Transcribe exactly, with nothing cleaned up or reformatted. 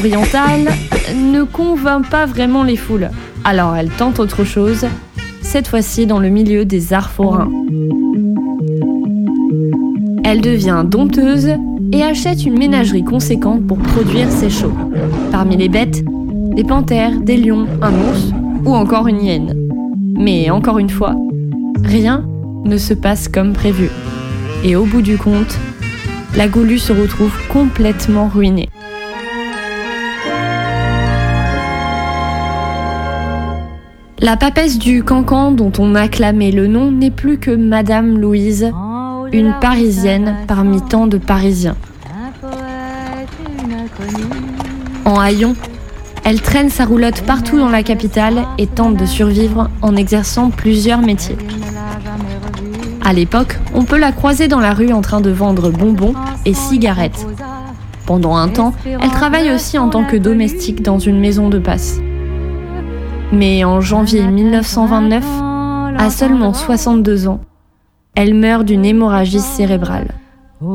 orientale ne convainc pas vraiment les foules. Alors elle tente autre chose, cette fois-ci dans le milieu des arts forains. Elle devient dompteuse et achète une ménagerie conséquente pour produire ses shows. Parmi les bêtes, des panthères, des lions, un ours ou encore une hyène. Mais encore une fois, rien ne se passe comme prévu. Et au bout du compte, la Goulue se retrouve complètement ruinée. La papesse du Cancan dont on acclamait le nom n'est plus que Madame Louise, une Parisienne parmi tant de Parisiens. En haillons, elle traîne sa roulotte partout dans la capitale et tente de survivre en exerçant plusieurs métiers. À l'époque, on peut la croiser dans la rue en train de vendre bonbons et cigarettes. Pendant un temps, elle travaille aussi en tant que domestique dans une maison de passe. Mais en janvier mille neuf cent vingt-neuf, à seulement soixante-deux ans, elle meurt d'une hémorragie cérébrale.